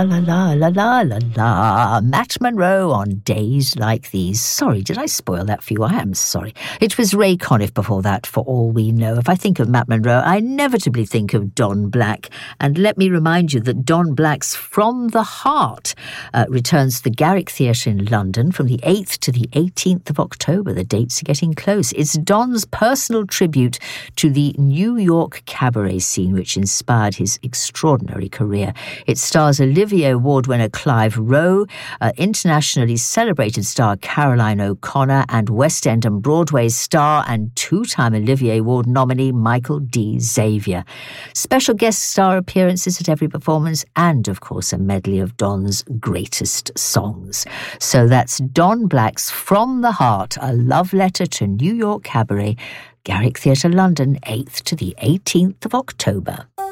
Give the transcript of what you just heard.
La la la la la la. Matt Monro on Days Like These. Sorry, did I spoil that for you? I am sorry. It was Ray Conniff before that, For All We Know. If I think of Matt Monro, I inevitably think of Don Black. And let me remind you that Don Black's From the Heart returns to the Garrick Theatre in London from the 8th to the 18th of October. The dates are getting close. It's Don's personal tribute to the New York cabaret scene, which inspired his extraordinary career. It stars Olivier Award winner Clive Rowe, internationally celebrated star Caroline O'Connor, and West End and Broadway star and two-time Olivier Award nominee Michael D. Xavier. Special guest star appearances at every performance and, of course, a medley of Don's greatest songs. So that's Don Black's From the Heart, a love letter to New York cabaret, Garrick Theatre, London, 8th to the 18th of October.